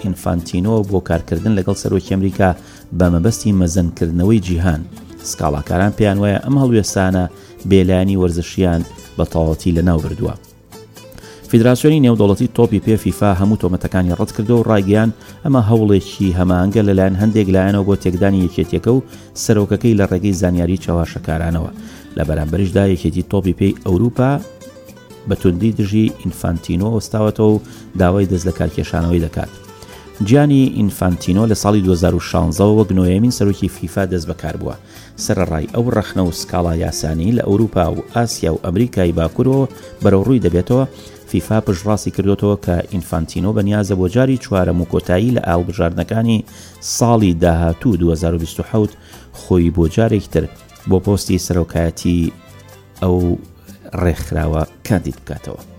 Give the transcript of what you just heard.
ئینفانتینۆ بۆ کارکردن لەگەڵ سەرۆکی ئەمریکا بە مەبەستی مەزەندکردنەوەی جیهان. سکاڵاکاران پێیان وایە ئەم هەڵوێستانە بێلایەنی وەرزشیان بە تەواوەتی لەناو بردووە. فیدراسیۆنی نێودەوڵەتی تۆپی پێ فیفا هەموو تۆمەتەکانی ڕەت کردو و ڕایگەیان ئەمە هەوڵێکی هەماهەنگە لەلایەن هەندێک لایەنەوە بۆ تێکدانی یەکێتیەکە و سەرۆکەکەی لە ڕێگەی زانیاری چاواشەکارانەوە. لە بەرامبەریشدا یەکێتی تۆپی پێی ئەوروپا بە توندی دژی ئینفانتینۆ وەستاوەتەوە و داوای دەست لە کارکێشانەوەی دەکات. گیانی ئینفانتینۆ لە ساڵی 2016 وەک نۆیەمین سەرۆکی فیفا دەست بەکار بووە. سەرڕای ئەو ڕەخنە و سکاڵا یاسانی لە ئەوروپا و ئاسیا و ئەمریکای باکوورەوە بەرەوڕووی دەبێتەوە. فیفا پشتڕاستی کردوتەوە کە ئینفانتینۆ بەنیازە بۆ جاری چوارەم و کۆتایی لە ئاڵبژاردنەکانی ساڵی داهاتوو 2027 خۆی بۆ جارێکتر بۆ پۆستی سەرۆکایەتی ئەو ڕێکخراوە کاندید بکاتەوە.